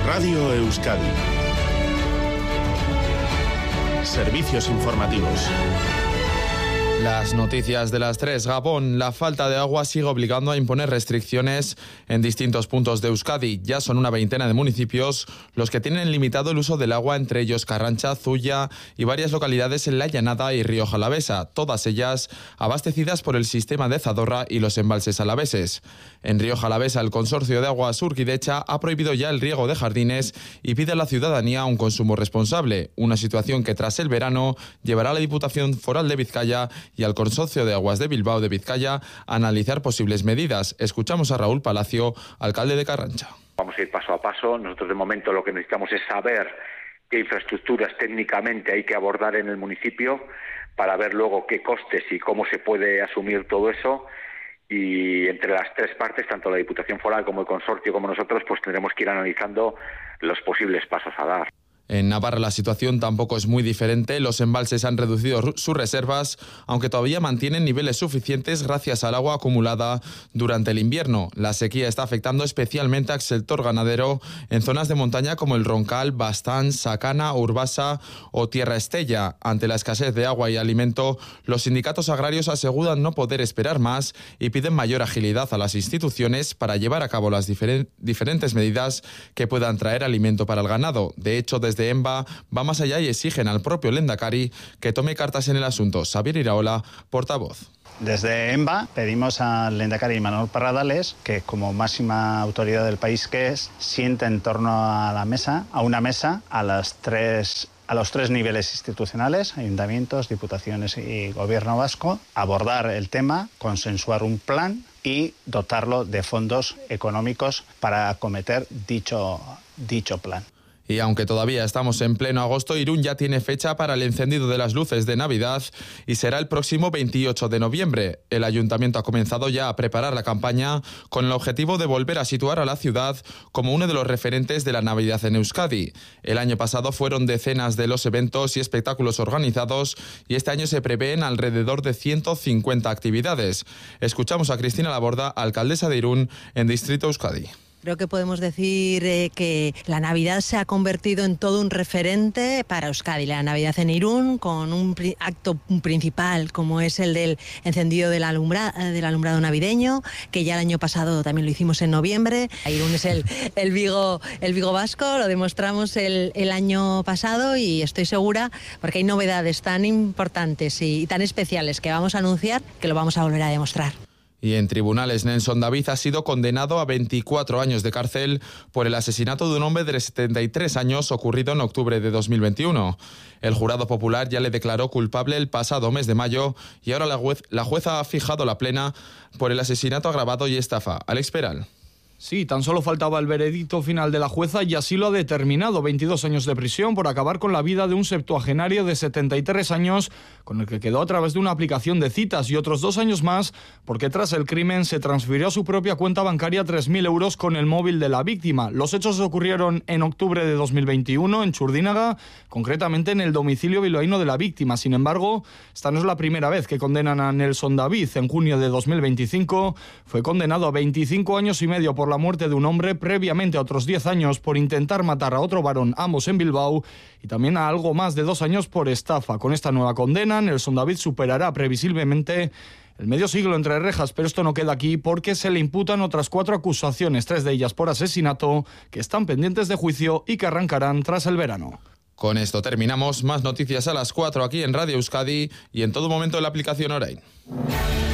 Radio Euskadi. Servicios informativos. Las noticias de las 3. Gabón. La falta de agua sigue obligando a imponer restricciones en distintos puntos de Euskadi. Ya son una veintena de municipios los que tienen limitado el uso del agua, entre ellos Carrancha, Zuya y varias localidades en la Llanada y Rioja Alavesa, todas ellas abastecidas por el sistema de Zadorra y los embalses alaveses. En Rioja Alavesa, el Consorcio de Aguas Urquidecha ha prohibido ya el riego de jardines y pide a la ciudadanía un consumo responsable, una situación que tras el verano llevará a la Diputación Foral de Vizcaya y al Consorcio de Aguas de Bilbao de Vizcaya a analizar posibles medidas. Escuchamos a Raúl Palacio, alcalde de Carrancha. Vamos a ir paso a paso. Nosotros de momento lo que necesitamos es saber qué infraestructuras técnicamente hay que abordar en el municipio para ver luego qué costes y cómo se puede asumir todo eso. Y entre las tres partes, tanto la Diputación Foral como el Consorcio como nosotros, pues tendremos que ir analizando los posibles pasos a dar. En Navarra la situación tampoco es muy diferente. Los embalses han reducido sus reservas, aunque todavía mantienen niveles suficientes gracias al agua acumulada durante el invierno. La sequía está afectando especialmente al sector ganadero en zonas de montaña como el Roncal, Bastán, Sacana, Urbasa o Tierra Estella. Ante la escasez de agua y alimento, los sindicatos agrarios aseguran no poder esperar más y piden mayor agilidad a las instituciones para llevar a cabo las diferentes medidas que puedan traer alimento para el ganado. De hecho, desde EMBA va más allá y exigen al propio Lehendakari que tome cartas en el asunto. Xabier Iraola, portavoz. Desde EMBA pedimos al Lehendakari Manuel Parradales que, como máxima autoridad del país que es, siente en torno a una mesa a los tres niveles institucionales, ayuntamientos, diputaciones y gobierno vasco, abordar el tema, consensuar un plan y dotarlo de fondos económicos para acometer dicho plan. Y aunque todavía estamos en pleno agosto, Irún ya tiene fecha para el encendido de las luces de Navidad y será el próximo 28 de noviembre. El ayuntamiento ha comenzado ya a preparar la campaña con el objetivo de volver a situar a la ciudad como uno de los referentes de la Navidad en Euskadi. El año pasado fueron decenas de los eventos y espectáculos organizados y este año se prevén alrededor de 150 actividades. Escuchamos a Cristina Laborda, alcaldesa de Irún en Distrito Euskadi. Creo que podemos decir que la Navidad se ha convertido en todo un referente para Euskadi. La Navidad en Irún, con un acto principal como es el del encendido del alumbrado navideño, que ya el año pasado también lo hicimos en noviembre. Irún es el Vigo vasco, lo demostramos el año pasado y estoy segura, porque hay novedades tan importantes y tan especiales que vamos a anunciar, que lo vamos a volver a demostrar. Y en tribunales, Nelson David ha sido condenado a 24 años de cárcel por el asesinato de un hombre de 73 años ocurrido en octubre de 2021. El jurado popular ya le declaró culpable el pasado mes de mayo y ahora la jueza ha fijado la plena por el asesinato agravado y estafa. Alex Peral. Sí, tan solo faltaba el veredicto final de la jueza y así lo ha determinado. 22 años de prisión por acabar con la vida de un septuagenario de 73 años con el que quedó a través de una aplicación de citas y otros 2 años más porque tras el crimen se transfirió a su propia cuenta bancaria 3.000 euros con el móvil de la víctima. Los hechos ocurrieron en octubre de 2021 en Churdínaga, concretamente en el domicilio bilbaíno de la víctima. Sin embargo, esta no es la primera vez que condenan a Nelson David. En junio de 2025 fue condenado a 25 años y medio por la muerte de un hombre, previamente a otros 10 años por intentar matar a otro varón, ambos en Bilbao, y también a algo más de 2 años por estafa. Con esta nueva condena, Nelson David superará previsiblemente el medio siglo entre rejas, pero esto no queda aquí porque se le imputan otras 4 acusaciones, 3 de ellas por asesinato, que están pendientes de juicio y que arrancarán tras el verano. Con esto terminamos. Más noticias a las 4 aquí en Radio Euskadi y en todo momento en la aplicación Orain.